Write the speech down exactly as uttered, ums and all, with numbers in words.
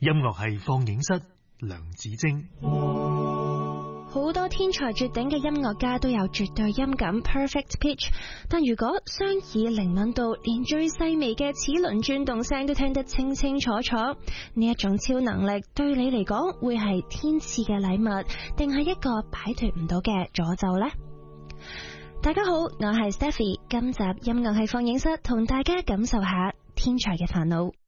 音樂係放映室，梁子晶。 好多天才絕頂嘅音樂家都有絕對音感 perfect pitch， 但如果雙耳靈敏到連最細微嘅齒輪轉動聲都聽得清清楚楚，呢一種超能力對你嚟講會係天賜嘅禮物，定係一個擺脫唔到嘅詛咒呢？大家好，我係 Stephy， 今集音樂係放映室，同大家感受下天才嘅煩惱。